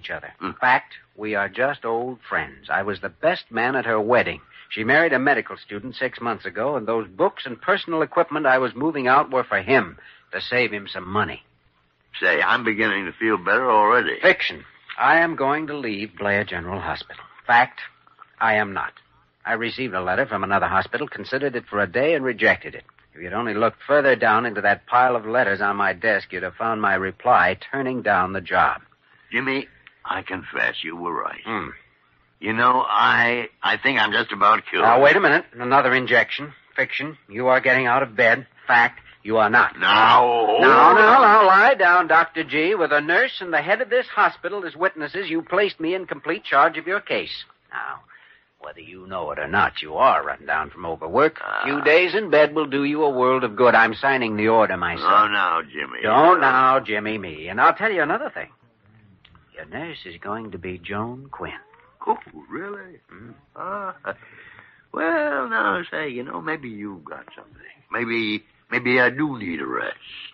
each other. In fact, we are just old friends. I was the best man at her wedding. She married a medical student 6 months ago, and those books and personal equipment I was moving out were for him, to save him some money. Say, I'm beginning to feel better already. Fiction. I am going to leave Blair General Hospital. Fact, I am not. I received a letter from another hospital, considered it for a day, and rejected it. If you'd only looked further down into that pile of letters on my desk, you'd have found my reply turning down the job. Jimmy, I confess you were right. You know, I think I'm just about cured. Now, wait a minute. Another injection. Fiction. You are getting out of bed. Fact, you are not. Now, Now, lie down, Dr. G. With a nurse and the head of this hospital as witnesses, you placed me in complete charge of your case. Now, whether you know it or not, you are run down from overwork. A few days in bed will do you a world of good. I'm signing the order myself. Oh, now, Jimmy. Don't now, Jimmy, me. And I'll tell you another thing. Your nurse is going to be Joan Quinn. Oh, really? Well, now, say, maybe you've got something. Maybe I do need a rest.